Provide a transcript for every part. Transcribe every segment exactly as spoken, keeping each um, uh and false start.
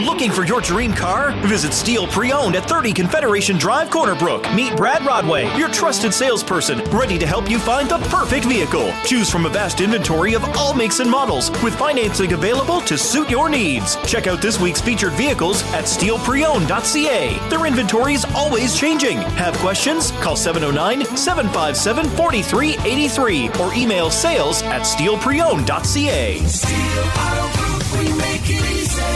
Looking for your dream car? Visit Steel Pre-Owned at thirty Confederation Drive, Corner Brook. Meet Brad Rodway, your trusted salesperson, ready to help you find the perfect vehicle. Choose from a vast inventory of all makes and models, with financing available to suit your needs. Check out this week's featured vehicles at steel pre owned dot c a. Their inventory is always changing. Have questions? Call seven oh nine, seven five seven, four three eight three or email sales at steel pre owned dot c a. Steel Auto Group, we make it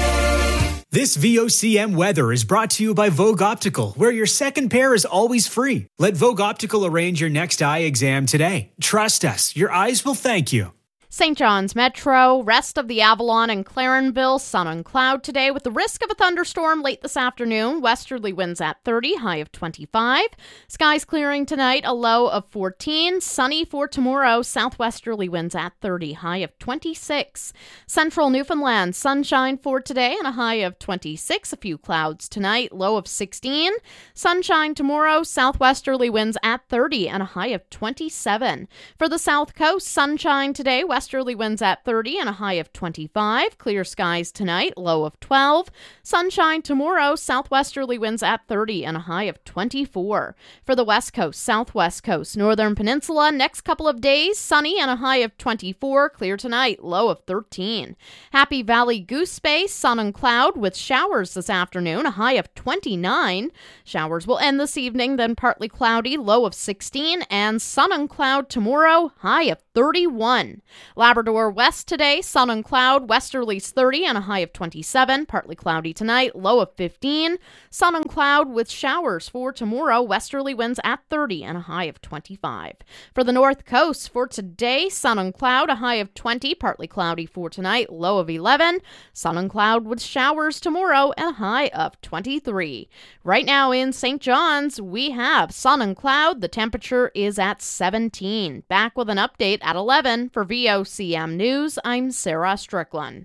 easy. This V O C M weather is brought to you by Vogue Optical, where your second pair is always free. Let Vogue Optical arrange your next eye exam today. Trust us, your eyes will thank you. Saint John's Metro, rest of the Avalon and Clarenville, sun and cloud today with the risk of a thunderstorm late this afternoon. Westerly winds at thirty, high of twenty-five. Skies clearing tonight, a low of fourteen. Sunny for tomorrow, southwesterly winds at thirty, high of twenty-six. Central Newfoundland, sunshine for today and a high of twenty-six. A few clouds tonight, low of sixteen. Sunshine tomorrow, southwesterly winds at thirty and a high of twenty-seven. For the South Coast, sunshine today, westerly winds at thirty and a high of twenty-five. Clear skies tonight, low of twelve. Sunshine tomorrow, southwesterly winds at thirty and a high of twenty-four. For the West Coast, Southwest Coast, Northern Peninsula, next couple of days, sunny and a high of twenty-four. Clear tonight, low of thirteen. Happy Valley Goose Bay, sun and cloud with showers this afternoon, a high of twenty-nine. Showers will end this evening, then partly cloudy, low of sixteen, and sun and cloud tomorrow, high of thirty-one. Labrador West today, sun and cloud, westerlies thirty and a high of twenty-seven, partly cloudy tonight, low of fifteen. Sun and cloud with showers for tomorrow, westerly winds at thirty and a high of twenty-five. For the North Coast, for today, sun and cloud, a high of twenty, partly cloudy for tonight, low of eleven. Sun and cloud with showers tomorrow, and a high of twenty-three. Right now in Saint John's, we have sun and cloud. The temperature is at seventeen. Back with an update at eleven. For V O C M News, I'm Sarah Strickland.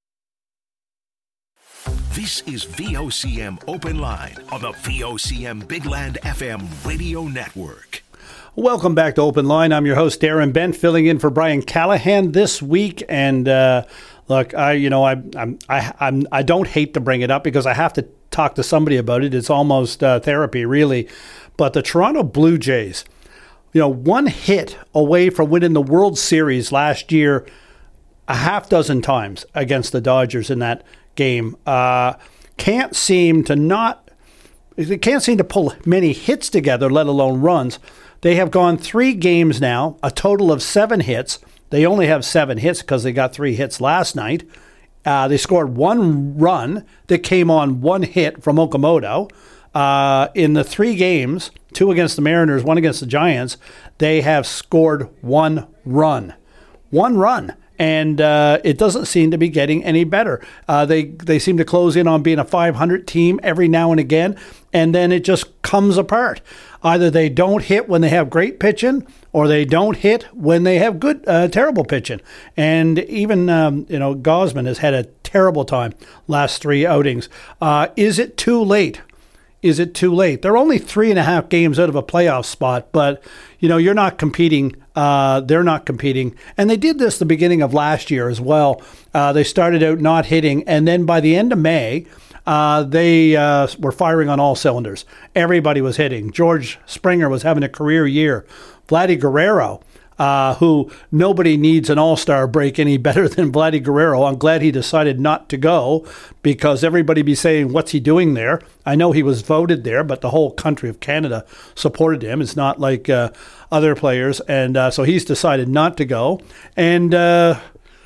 This is V O C M Open Line on the V O C M Big Land F M radio network. Welcome back to Open Line. I'm your host, Darren Bent, filling in for Brian Callahan this week. And uh, look, I, you know, I, I'm, I, I'm, I don't hate to bring it up because I have to talk to somebody about it. It's almost uh, therapy, really. But the Toronto Blue Jays, you know, one hit away from winning the World Series last year a half dozen times against the Dodgers in that game. Uh, can't seem to not, they can't seem to pull many hits together, let alone runs. They have gone three games now, a total of seven hits. They only have seven hits because they got three hits last night. Uh, they scored one run that came on one hit from Okamoto. Uh, in the three games, two against the Mariners, one against the Giants, they have scored one run. One run. And uh, it doesn't seem to be getting any better. Uh, they they seem to close in on being a five hundred team every now and again, and then it just comes apart. Either they don't hit when they have great pitching, or they don't hit when they have good, uh, terrible pitching. And even um, you know, Gausman has had a terrible time last three outings. Uh, is it too late? Is it too late? They're only three and a half games out of a playoff spot, but you know, you're not competing. Uh, they're not competing. And they did this the beginning of last year as well. Uh, they started out not hitting, and then by the end of May, uh, they uh, were firing on all cylinders. Everybody was hitting. George Springer was having a career year. Vladdy Guerrero, uh, who nobody needs an all-star break any better than Vladdy Guerrero. I'm glad he decided not to go because everybody be saying, what's he doing there? I know he was voted there, but the whole country of Canada supported him. It's not like uh, other players. And uh, so he's decided not to go. And, uh,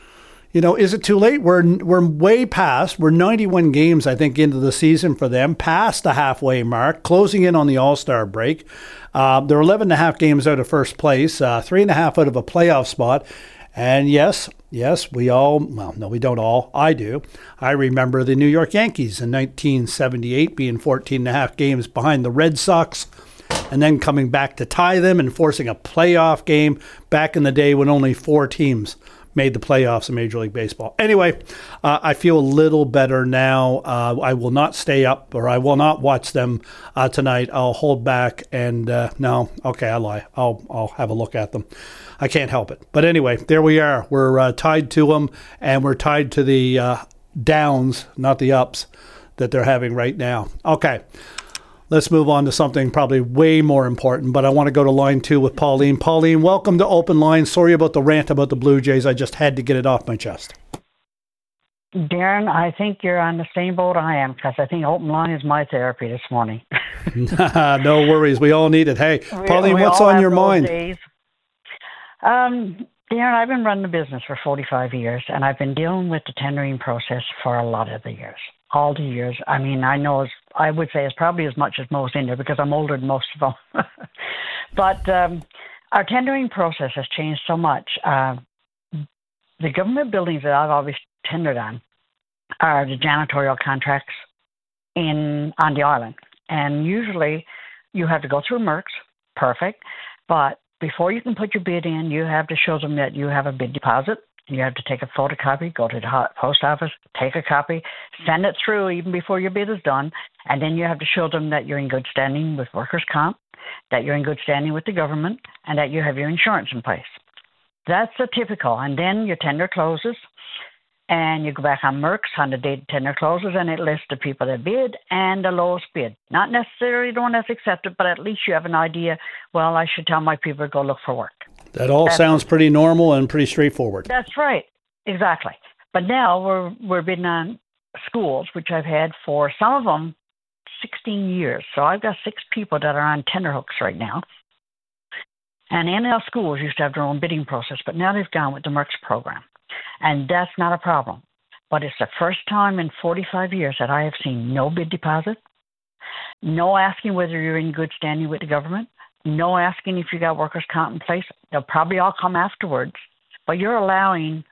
you know, is it too late? We're we're way past. We're ninety-one games, I think, into the season for them, past the halfway mark, closing in on the all-star break. Uh, they're eleven and a half games out of first place, uh, three and a half out of a playoff spot. And yes, yes, we all, well, no, we don't all. I do. I remember the New York Yankees in nineteen seventy-eight being fourteen and a half games behind the Red Sox and then coming back to tie them and forcing a playoff game back in the day when only four teams made the playoffs in Major League Baseball. Anyway, uh, I feel a little better now. Uh, I will not stay up, or I will not watch them uh, tonight. I'll hold back, and uh, no, okay, I lie. I'll I'll have a look at them. I can't help it. But anyway, there we are. We're uh, tied to them, and we're tied to the uh, downs, not the ups that they're having right now. Okay. Let's move on to something probably way more important, but I want to go to line two with Pauline. Pauline, welcome to Open Line. Sorry about the rant about the Blue Jays. I just had to get it off my chest. Darren, I think you're on the same boat I am, because I think Open Line is my therapy this morning. No worries. We all need it. Hey, we, Pauline, we what's all on have your those mind? days. Um, Darren, I've been running the business for forty-five years, and I've been dealing with the tendering process for a lot of the years. All the years. I mean, I know, as, I would say it's probably as much as most in there because I'm older than most of them. But um, our tendering process has changed so much. Uh, the government buildings that I've always tendered on are the janitorial contracts in on the island. And usually you have to go through Mercs, perfect. But before you can put your bid in, you have to show them that you have a bid deposit. You have to take a photocopy, go to the post office, take a copy, send it through even before your bid is done, and then you have to show them that you're in good standing with workers' comp, that you're in good standing with the government, and that you have your insurance in place. That's the typical. And then your tender closes, and you go back on Mercs on the date the tender closes, and it lists the people that bid and the lowest bid. Not necessarily the one that's accepted, but at least you have an idea, well, I should tell my people to go look for work. That all that's, sounds pretty normal and pretty straightforward. That's right. Exactly. But now we're we're bidding on schools, which I've had for some of them sixteen years. So I've got six people that are on tenterhooks right now. And N L schools used to have their own bidding process, but now they've gone with the Mercs program. And that's not a problem. But it's the first time in forty-five years that I have seen no bid deposit, no asking whether you're in good standing with the government, no asking if you got workers' comp in place. They'll probably all come afterwards. But you're allowing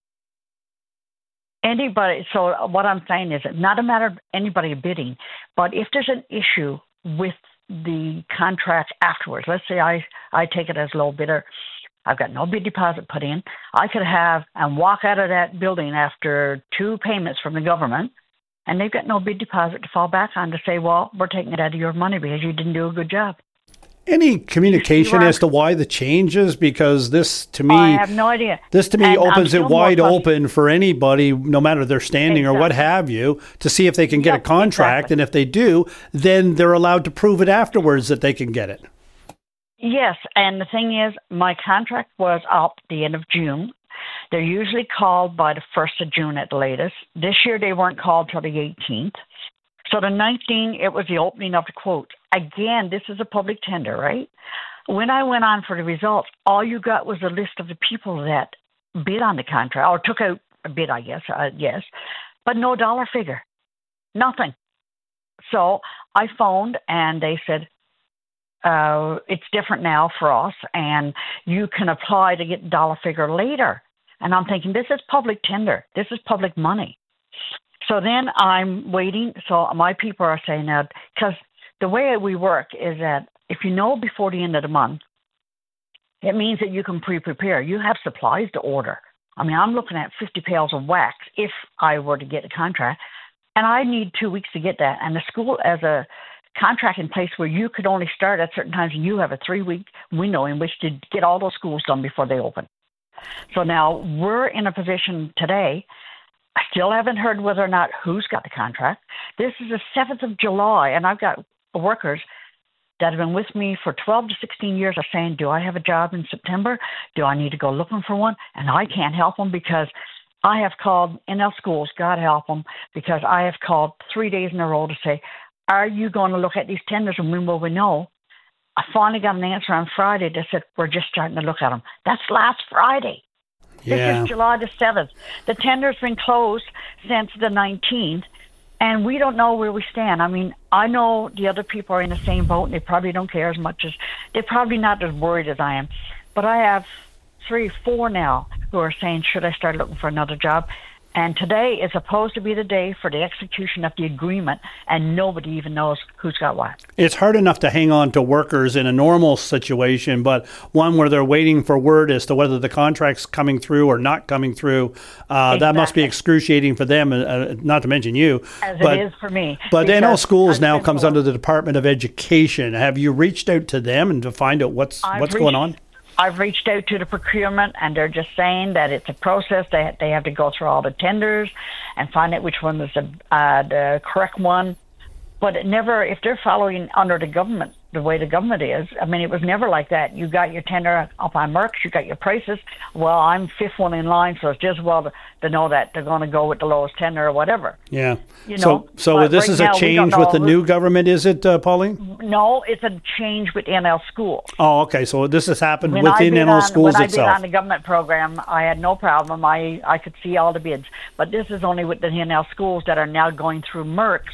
anybody. So what I'm saying is it's not a matter of anybody bidding, but if there's an issue with the contract afterwards, let's say I, I take it as low bidder, I've got no bid deposit put in, I could have and walk out of that building after two payments from the government, and they've got no bid deposit to fall back on to say, well, we're taking it out of your money because you didn't do a good job. Any communication as to why the changes? Because this, to me, I have no idea. This to me and opens it wide open for anybody, no matter their standing exactly. or what have you, to see if they can get yep, a contract. Exactly. And if they do, then they're allowed to prove it afterwards that they can get it. Yes, and the thing is, my contract was up the end of June. They're usually called by the first of June at the latest. This year they weren't called till the eighteenth. So the nineteenth, it was the opening of the quote. Again, this is a public tender, right? When I went on for the results, all you got was a list of the people that bid on the contract, or took out a bid, I guess, uh, yes, but no dollar figure, nothing. So I phoned, and they said, uh, it's different now for us, and you can apply to get dollar figure later. And I'm thinking, this is public tender. This is public money. So then I'm waiting. So my people are saying that, because the way we work is that if you know before the end of the month, it means that you can pre-prepare. You have supplies to order. I mean, I'm looking at fifty pails of wax if I were to get a contract, and I need two weeks to get that. And the school has a contract in place where you could only start at certain times, and you have a three-week window in which to get all those schools done before they open. So now we're in a position today. I still haven't heard whether or not who's got the contract. This is the seventh of July, and I've got workers that have been with me for twelve to sixteen years are saying, do I have a job in September? Do I need to go looking for one? And I can't help them because I have called N L schools, God help them, because I have called three days in a row to say, are you going to look at these tenders and when will we know? I finally got an answer on Friday that said, we're just starting to look at them. That's last Friday. Yeah. This is July the seventh. The tender's been closed since the nineteenth, and we don't know where we stand. I mean, I know the other people are in the same boat, and they probably don't care as much as, they're probably not as worried as I am. But I have three, four now who are saying, should I start looking for another job? And today is supposed to be the day for the execution of the agreement, and nobody even knows who's got what. It's hard enough to hang on to workers in a normal situation, but one where they're waiting for word as to whether the contract's coming through or not coming through, uh, exactly. That must be excruciating for them, uh, not to mention you. As but, it is for me. But N L Schools now comes under the Department of Education. Have you reached out to them and to find out what's I've what's reached, going on? I've reached out to the procurement, and they're just saying that it's a process. They they have to go through all the tenders and find out which one is the uh, the correct one. But it never, if they're following under the government, the way the government is, I mean, it was never like that. You got your tender up on Merck's, you got your prices. Well, I'm fifth one in line, so it's just well to, to know that they're going to go with the lowest tender or whatever. Yeah. You so, know, so this right is now, a change with the new government, is it, uh, Pauline? No, it's a change with N L schools. Oh, okay. So this has happened When within N L on, schools when itself. When I bid on the government program, I had no problem. I, I could see all the bids. But this is only with the N L schools that are now going through Merck's.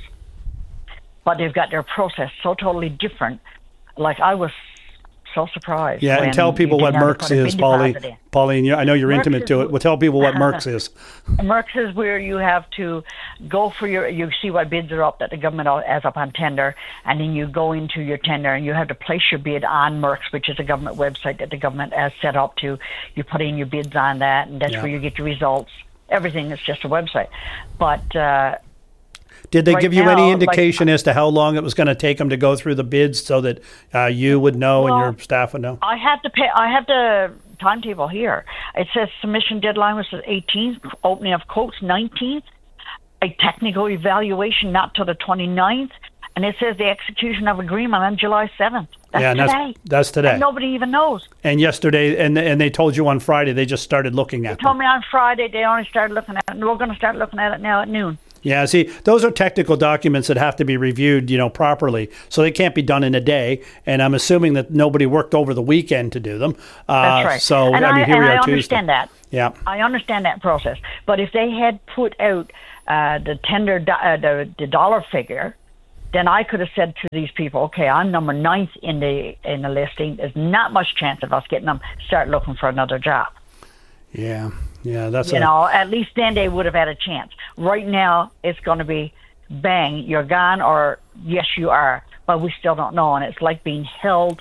But they've got their process so totally different. Like, I was so surprised. Yeah, and tell people what Merck's is, Pauline. Pauline, you, I know you're Merck's intimate to it. Well, tell people what Merck's is. Merck's is where you have to go for your, you see what bids are up that the government has up on tender, and then you go into your tender and you have to place your bid on Merck's, which is a government website that the government has set up to. You put in your bids on that, and that's yeah. where you get your results. Everything is just a website. But, uh, Did they right give you now, any indication like, as to how long it was going to take them to go through the bids so that uh, you would know well, and your staff would know? I have to pay. I have the timetable here. It says submission deadline was the eighteenth, opening of quotes nineteenth, a technical evaluation not till the twenty-ninth, and it says the execution of agreement on July seventh. That's yeah, and today. That's, that's today. And nobody even knows. And yesterday, and and they told you on Friday, they just started looking at They told them. me on Friday they only started looking at it, and we're going to start looking at it now at noon. Yeah, see, those are technical documents that have to be reviewed, you know, properly. So they can't be done in a day. And I'm assuming that nobody worked over the weekend to do them. Uh, That's right. So and I mean, here I, we and are I Tuesday. understand that. Yeah. I understand that process. But if they had put out uh, the tender, do- uh, the the dollar figure, then I could have said to these people, okay, I'm number ninth in the in the listing. There's not much chance of us getting them. Start looking for another job. Yeah. Yeah, that's you a, know, at least then they would have had a chance. Right now, it's going to be bang, you're gone, or yes, you are, but we still don't know, and it's like being held.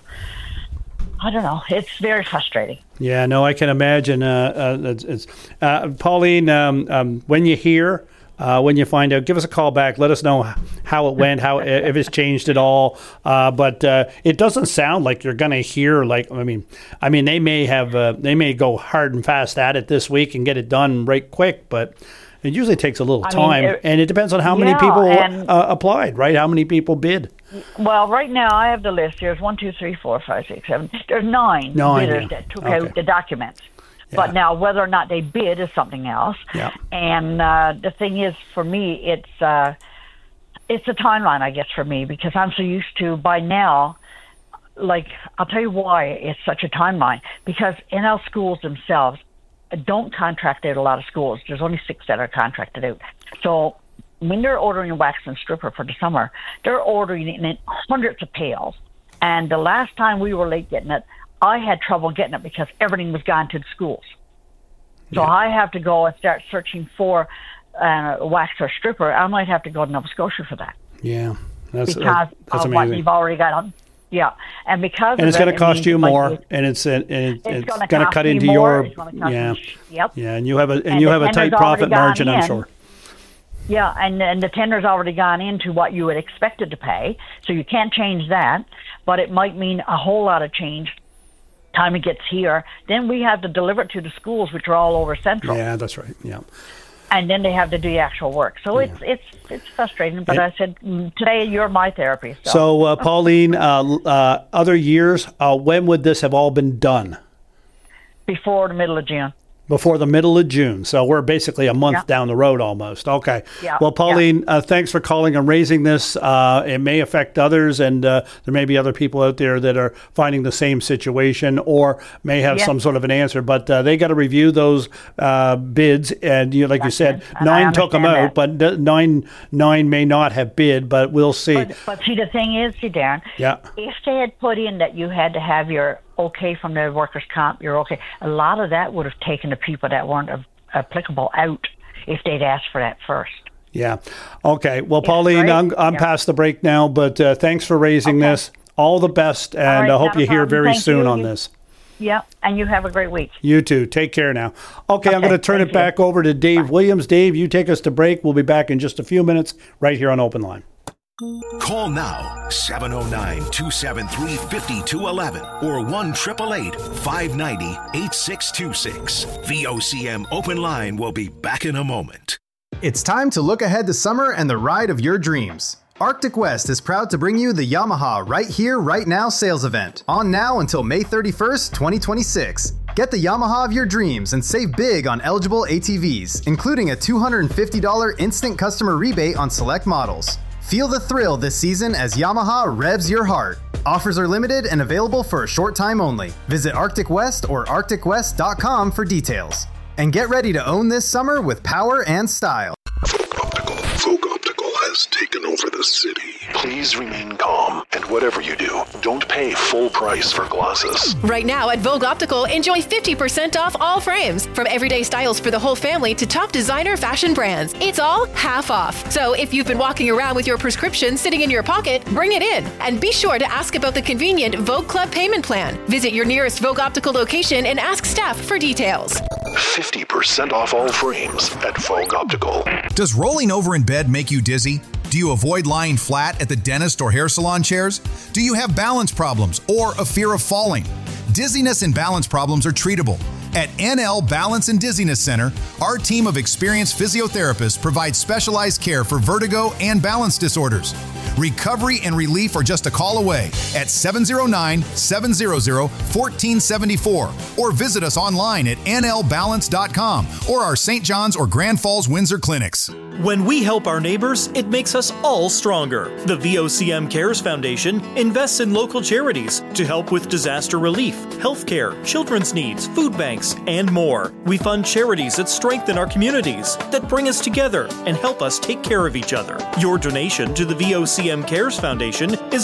I don't know. It's very frustrating. Yeah, no, I can imagine. Uh, uh, it's, it's, uh, Pauline, um, um, when you hear, uh, when you find out, give us a call back. Let us know how it went, how if it's changed at all. Uh, but uh, it doesn't sound like you're going to hear. Like I mean, I mean, they may have, uh, they may go hard and fast at it this week and get it done right quick, but it usually takes a little I time, mean, it, and it depends on how yeah, many people and, uh, applied, right? How many people bid? Well, right now I have the list. There's one, two, three, four, five, six, seven. There's nine, nine bidders yeah. that took okay. out the documents. Yeah. But now, whether or not they bid is something else. Yeah. And uh, the thing is, for me, it's uh, it's a timeline, I guess, for me, because I'm so used to by now. Like, I'll tell you why it's such a timeline. Because N L schools themselves don't contract out a lot of schools. There's only six that are contracted out. So when they're ordering a wax and stripper for the summer, they're ordering it in hundreds of pails. And the last time we were late getting it, I had trouble getting it because everything was gone to the schools. So yeah. I have to go and start searching for uh, a wax or stripper. I might have to go to Nova Scotia for that. Yeah, that's because uh, that's of amazing. what you've already got on. Yeah, and because and it's going to cost you more, like, and it's and it, it's, it's going to cut into your yeah me, yep yeah, and you have a and, and you have a tight profit margin, in. I'm sure. Yeah, and and the tender's already gone into what you would expect it to pay, so you can't change that. But it might mean a whole lot of change. Time it gets here, then we have to deliver it to the schools, which are all over Central. Yeah, that's right. Yeah. And then they have to do the actual work. So yeah. it's it's it's frustrating. But it, I said, today you're my therapy. So, so uh, Pauline, uh, uh, other years, uh, when would this have all been done? Before the middle of June. Before the middle of June. So we're basically a month yeah. down the road almost. Okay. Yeah. Well, Pauline, yeah. uh, thanks for calling and raising this. Uh, it may affect others, and uh, there may be other people out there that are finding the same situation or may have yeah. some sort of an answer. But uh, they got to review those uh, bids. And you, like That's you said, and nine took them out, that. but nine nine may not have bid, but we'll see. But, but see, the thing is, see, Darren, yeah. if they had put in that you had to have your okay from the workers' comp, you're okay, a lot of that would have taken the people that weren't applicable out if they'd asked for that first. Yeah. Okay. Well, yeah, Pauline, right? I'm, I'm yeah. past the break now, but uh, thanks for raising okay. this. All the best, and I right, uh, hope you hear very Thank soon you. on you, this. Yeah, and you have a great week. You too. Take care now. Okay, okay I'm going to turn it you. back over to Dave Bye. Williams. Dave, you take us to break. We'll be back in just a few minutes right here on Open Line. Call now, seven oh nine, two seven three, five two one one or one eight eight eight, five nine zero, eight six two six. V O C M Open Line will be back in a moment. It's time to look ahead to summer and the ride of your dreams. Arctic West is proud to bring you the Yamaha Right Here, Right Now sales event, on now until May thirty-first, twenty twenty-six. Get the Yamaha of your dreams and save big on eligible A T Vs, including a two hundred fifty dollars instant customer rebate on select models. Feel the thrill this season as Yamaha revs your heart. Offers are limited and available for a short time only. Visit Arctic West or arctic west dot com for details. And get ready to own this summer with power and style. Optical. Vogue Optical has taken over the city. Please remain calm, and whatever you do, don't pay full price for glasses. Right now at Vogue Optical, enjoy fifty percent off all frames. From everyday styles for the whole family to top designer fashion brands. It's all half off. So if you've been walking around with your prescription sitting in your pocket, bring it in. And be sure to ask about the convenient Vogue Club payment plan. Visit your nearest Vogue Optical location and ask staff for details. fifty percent off all frames at Vogue Optical. Does rolling over in bed make you dizzy? Do you avoid lying flat at the dentist or hair salon chairs? Do you have balance problems or a fear of falling? Dizziness and balance problems are treatable. At N L Balance and Dizziness Center, our team of experienced physiotherapists provides specialized care for vertigo and balance disorders. Recovery and relief are just a call away at seven oh nine, seven hundred, one four seven four or visit us online at N L balance dot com or our Saint John's or Grand Falls Windsor clinics. When we help our neighbors, it makes us all stronger. The V O C M Cares Foundation invests in local charities to help with disaster relief, healthcare, children's needs, food banks, and more. We fund charities that strengthen our communities, that bring us together and help us take care of each other. Your donation to the V O C M Cares Foundation is